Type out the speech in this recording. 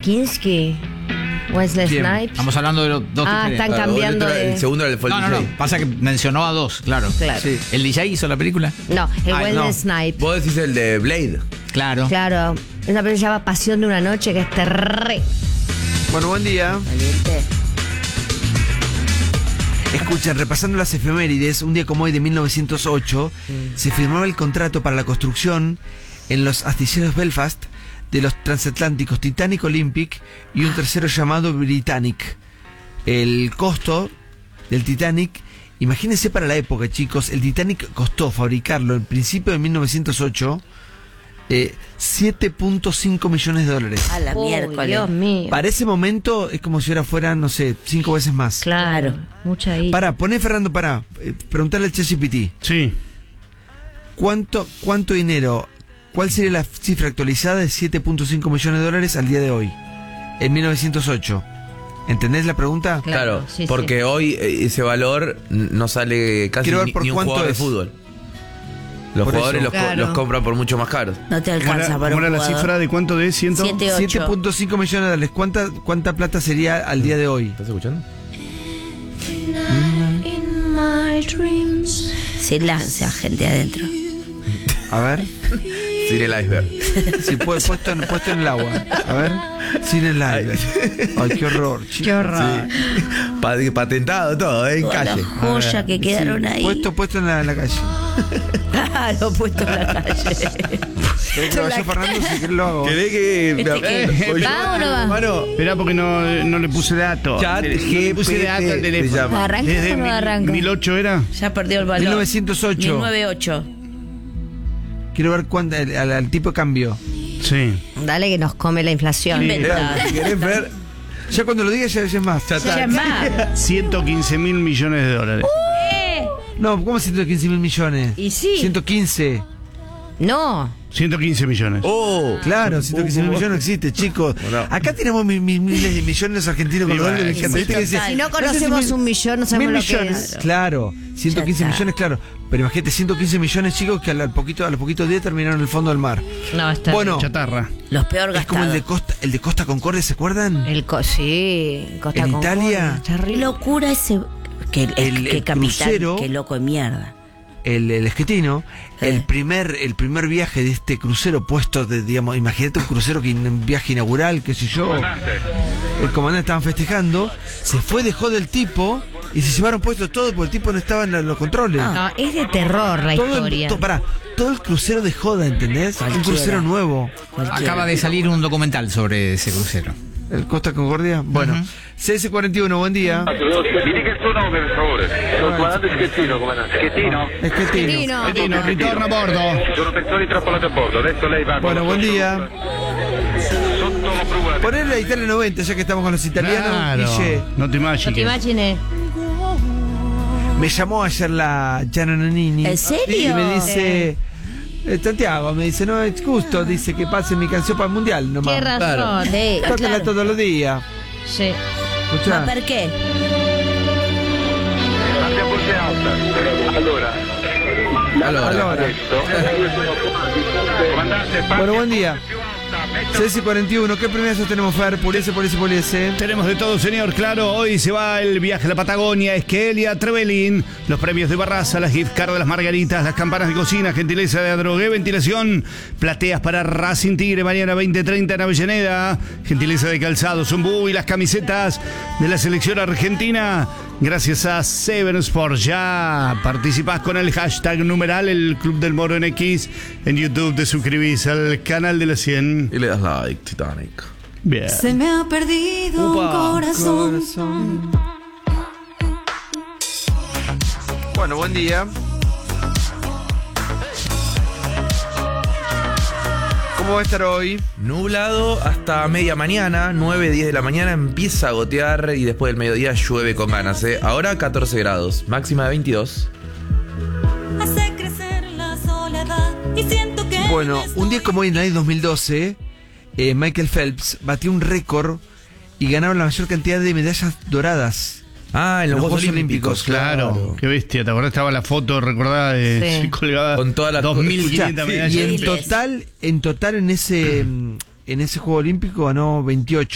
Kinski, Wesley ¿Quién? Snipes. Estamos hablando de los dos diferentes. están cambiando El segundo era el fue el No, DJ. pasa que mencionó a dos, claro. Claro. Sí. ¿El DJ hizo la película? No, el Ay, Wesley no. Snipes. Vos decís el de Blade. Claro. Claro, esa película se llama Pasión de una noche, que es re Bueno, buen día. valiente. Escuchen, repasando las efemérides, un día como hoy de 1908 se firmaba el contrato para la construcción en los astilleros Belfast de los transatlánticos Titanic Olympic y un tercero llamado Britannic. El costo del Titanic, imagínense para la época, chicos, el Titanic costó fabricarlo en principio de 1908 $7.5 millones. A la Uy, miércoles. Dios mío. Para ese momento es como si ahora fueran, no sé, 5 veces más. Claro, mucha ahí. Poné Fernando, preguntarle al ChatGPT. Sí. ¿Cuánto dinero, cuál sería la cifra actualizada de $7.5 millones al día de hoy? En 1908. ¿Entendés la pregunta? Claro, Claro, sí, porque sí. hoy ese valor no sale casi Quiero ver por ni un cuánto jugador de es. fútbol. Los Por jugadores eso. Claro. los compran por mucho más caros. No te ¿Cómo alcanza era, para cómo un era la jugador. cifra de cuánto de 100? 7.5 millones. ¿Cuánta plata sería al día de hoy? ¿Estás escuchando? Se lanza gente adentro. A ver. Sin el iceberg. Sí, puesto en el agua. A ver. Sin el aire. Ay, qué horror, chicos. Qué horror. Patentado todo, en Todas calle. las joyas que quedaron ahí. Puesto en la calle. Claro, puesto en la calle. ¿Querés que lo vaya Fernando? Si querés lo hago. ¿Querés que ¿Este ¿Va o no va? Hermano, Esperá porque no le puse datos. Chat No le puse GPT datos al se teléfono. llama. ¿Arranca Desde o no arranca? 1008 era. Ya perdió el valor. 1908. 1908. Quiero ver cuánto al tipo de cambio. Sí. Dale que nos come la inflación. Inventa. si querés ver, Ya cuando lo diga ya es más. ya está. Ya más. 115 mil millones de dólares. No, ¿cómo 115 mil millones? Y sí. 115. No. 115 millones. Oh, Claro, 115 mil millones no existe, chicos. Bueno. Acá tenemos miles de millones argentinos con Igual, los gente que dice, Si no sé conocemos si un millón, no sabemos mil lo que millones. es. Claro, 115 Ya está. millones, claro. Pero imagínate, 115 millones, chicos, que a los poquitos días terminaron en el fondo del mar. No, está Bueno, Chatarra. Los peor es como gastados. el de Costa Concordia, ¿se acuerdan? Sí, Costa En Concordia, Italia. Qué terrible. locura ese. Que El capitán. crucero. Qué loco de mierda. El esquetino, el primer viaje de este crucero puesto, digamos, imagínate un crucero un viaje inaugural, qué sé yo. El comandante estaban festejando, se fue, dejó del tipo y se llevaron puesto todo porque el tipo no estaba en los controles. No, es de terror la historia. Todo el crucero de joda, ¿entendés? Cualquiera. Un crucero nuevo. Cualquiera. Acaba de salir un documental sobre ese crucero. El Costa Concordia. Bueno, CS41, buen día. Mi dica il suo nome, per favore. Sono il comandante Schettino, comandante. Schettino? Esquetino. Petino, ritorna a bordo. Ci sono persone trappolate a bordo, adesso lei va con Bueno, buen día. sotto la prua. Ponerle a Italia 90, ya que estamos con los italianos. Claro. Guille, No te No te imagines. imagines. me llamó ayer la Gianna Nannini. ¿En serio? Y me dice, Santiago, me dice, no, es justo, dice que pase mi canción para el mundial nomás. Qué razón. Sí, Tócala claro. todos los días. Sí. Escuchá. ¿Ma perché? Abbia voce alta. Allora, adesso. Comandante, parli Bueno, buen día. più alta, metta CS41, ¿qué premios tenemos, Fer? Puliese. Tenemos de todo, señor, claro. Hoy se va el viaje a la Patagonia, Esquelia, Trevelin, los premios de Barraza, las gift cards de las Margaritas, las campanas de cocina, gentileza de Adrogué, ventilación, plateas para Racing Tigre, mañana 20:30 en Avellaneda, gentileza de Calzado Zumbú y las camisetas de la selección argentina. Gracias a Seven Sports. Ya participás con el hashtag numeral el Club del Moro en X. En YouTube te suscribís al canal de la 100. y le das like, Titanic. Bien. Se me ha perdido un corazón. Bueno, buen día. ¿Cómo va a estar hoy? Nublado hasta media mañana, 9, 10 de la mañana empieza a gotear y después del mediodía llueve con ganas. Ahora 14 grados, máxima de 22. Hace crecer la soledad y siento que Bueno, un día como hoy en el año 2012, Michael Phelps batió un récord y ganaron la mayor cantidad de medallas doradas. Ah, en los Juegos Olímpicos, Claro, qué bestia. ¿Te acordás? Estaba la foto recordada de Sí. colgada Con todas las 2500 cosas. medallas. Y en total en ese Juego Olímpico ganó 28.